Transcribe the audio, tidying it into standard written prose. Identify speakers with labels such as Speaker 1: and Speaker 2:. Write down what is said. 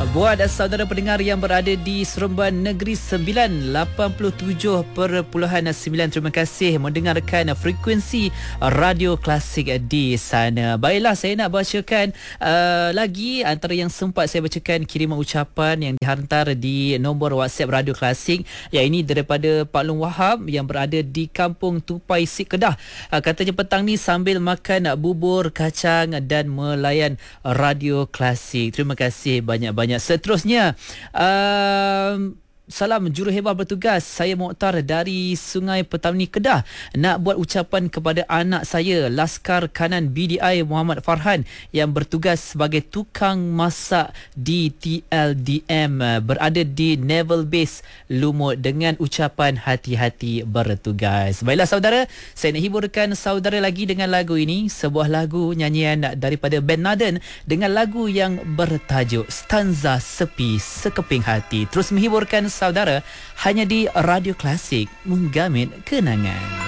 Speaker 1: Buat saudara pendengar yang berada di Seremban Negeri 9 87.9, terima kasih mendengarkan frekuensi Radio Klasik di sana. Baiklah, saya nak bacakan lagi antara yang sempat saya bacakan kiriman ucapan yang dihantar di nombor WhatsApp Radio Klasik, yang ini daripada Pak Long Wahab yang berada di Kampung Tupai Sik, Kedah. Katanya petang ni sambil makan bubur kacang dan melayan Radio Klasik. Terima kasih banyak-banyak. Seterusnya, salam juruhebah bertugas. Saya Mokhtar dari Sungai Petani, Kedah. Nak buat ucapan kepada anak saya, Laskar Kanan BDI Muhammad Farhan, yang bertugas sebagai tukang masak di TLDM, berada di Naval Base Lumut, dengan ucapan hati-hati bertugas. Baiklah saudara, saya nak hiburkan saudara lagi dengan lagu ini, sebuah lagu nyanyian daripada Ben Naden dengan lagu yang bertajuk Stanza Sepi Sekeping Hati. Terus menghiburkan saudara hanya di Radio Klasik, menggamit kenangan.